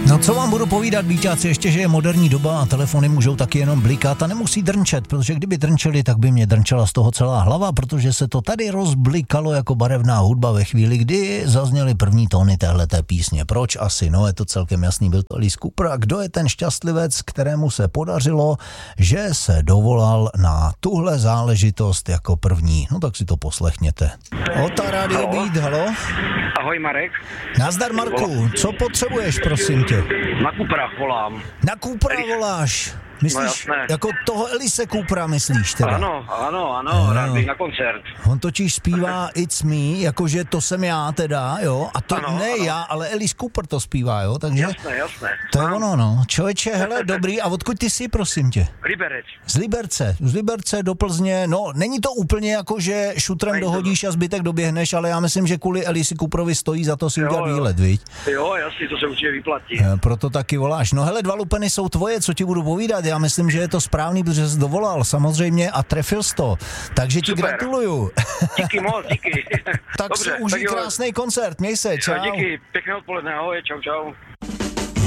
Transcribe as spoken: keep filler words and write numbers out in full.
No co vám budu povídat, býťáci, ještě, že je moderní doba a telefony můžou taky jenom blikat a nemusí drnčet, protože kdyby drnčeli, tak by mě drnčela z toho celá hlava, protože se to tady rozblikalo jako barevná hudba ve chvíli, kdy zazněly první tóny téhleté písně. Proč asi? No je to celkem jasný, byl to Alice Cooper. A kdo je ten šťastlivec, kterému se podařilo, že se dovolal na tuhle záležitost jako první? No tak si to poslechněte. Ota Radio Beat, halo? Ahoj Marek. Nazdar Marku, co potřebuješ, prosím tě? Na Coopera volám. Na Coopera voláš? Myslíš, no jako toho Alice Coopera myslíš teda? Ano, ano, ano, ano. Rád bych na koncert. On totiž zpívá It's Me, jakože to jsem já teda, jo? A to ano, ne ano. já, ale Alice Cooper to zpívá, jo? Takže jasné, jasné. to je ono, no. Člověče, hele, dobrý, a odkud ty jsi, prosím tě? Liberec. Z Liberce, z Liberce do Plzně, no, není to úplně jako, že šutrem dohodíš a zbytek doběhneš, ale já myslím, že kvůli Alice Cooperovi stojí za to si Jo, udělat jo. výlet, viď? Jo, jasně, to se určitě vyplatí. E, Proto taky voláš. No hele, dva lupeny jsou tvoje, co ti budu povídat, já myslím, že je to správný, protože jsi dovolal, samozřejmě, a trefil jsi to. Takže ti Super. gratuluju. Díky moc, díky. Tak Dobře, si užij tak jo. krásný koncert, měj se, čau. Díky, pěkné odpoledne, ahoj, čau, čau.